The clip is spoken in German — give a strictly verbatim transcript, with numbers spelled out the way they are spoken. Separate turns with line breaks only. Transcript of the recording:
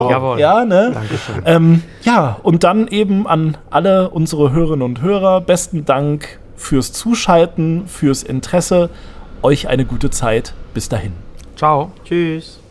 Oh,
Jawohl.
Ja, ne?
Dankeschön.
Ähm, ja, und dann eben an alle unsere Hörerinnen und Hörer, besten Dank fürs Zuschalten, fürs Interesse. Euch eine gute Zeit. Bis dahin.
Ciao.
Tschüss.